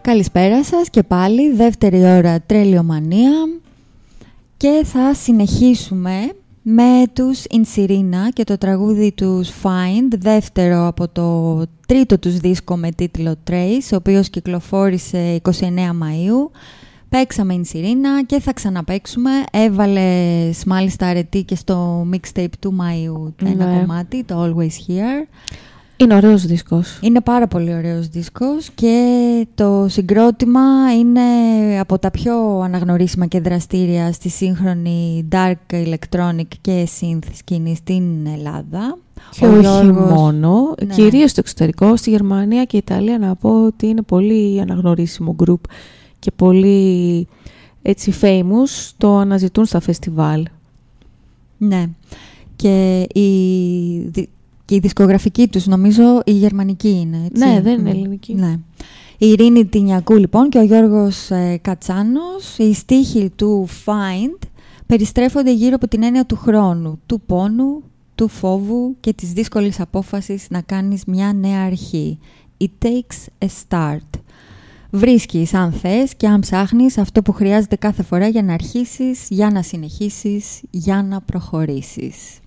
Καλησπέρα σας και πάλι, δεύτερη ώρα Τρέλιομανία και θα συνεχίσουμε με τους Insirina και το τραγούδι τους Find, δεύτερο από το τρίτο τους δίσκο με τίτλο Trace, ο οποίος κυκλοφόρησε 29 Μαΐου. Παίξαμε Insirina και θα ξαναπαίξουμε. Έβαλες μάλιστα αρετή και στο mixtape του Μαΐου ένα κομμάτι, το Always Here. Είναι ωραίος δίσκος. Είναι πάρα πολύ ωραίος δίσκος και το συγκρότημα είναι από τα πιο αναγνωρίσιμα και δραστήρια στη σύγχρονη dark electronic και synth σκηνή στην Ελλάδα. Και όχι μόνο, ναι. Κυρίως στο εξωτερικό, στη Γερμανία και Ιταλία να πω ότι είναι πολύ αναγνωρίσιμο group και πολύ έτσι famous, το αναζητούν στα φεστιβάλ. Ναι, και η δισκογραφική τους, νομίζω, η γερμανική είναι, έτσι. Ναι, δεν είναι ελληνική. Ναι. Η Ειρήνη Τινιακού, λοιπόν, και ο Γιώργος Κατσάνος, οι στίχοι του Find περιστρέφονται γύρω από την έννοια του χρόνου, του πόνου, του φόβου και της δύσκολης απόφασης να κάνεις μια νέα αρχή. It takes a start. Βρίσκεις, αν θες και αν ψάχνεις, αυτό που χρειάζεται κάθε φορά για να αρχίσεις, για να συνεχίσεις, για να προχωρήσεις.